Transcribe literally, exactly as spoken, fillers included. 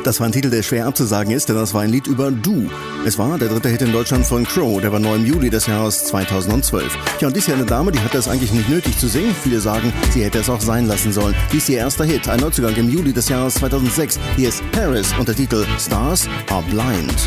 Das war ein Titel, der schwer abzusagen ist, denn das war ein Lied über Du. Es war der dritte Hit in Deutschland von Crow, der war neu im Juli des Jahres zweitausendzwölf. Ja, und dies ist ja eine Dame, die hatte es eigentlich nicht nötig zu singen. Viele sagen, sie hätte es auch sein lassen sollen. Dies ist ihr erster Hit, ein Neuzugang im Juli des Jahres zweitausendsechs. Hier ist Paris und der Titel Stars Are Blind.